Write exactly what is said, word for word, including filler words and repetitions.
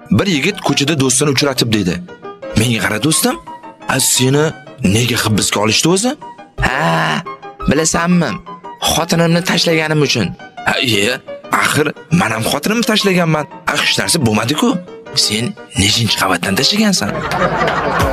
bir yigit ko'chada do'stini uchratib dedi. Menga qara do'stim, "A seni nega hibsga olishdi o'zi?" "Ha, bilasanmi? Xotinimni tashlaganim uchun." "Ha, iye, axir men ham xotinimni tashlaganman. Hech narsa bo'lmadi-ku. Sen nechinchi qavatdan tashlagansan?"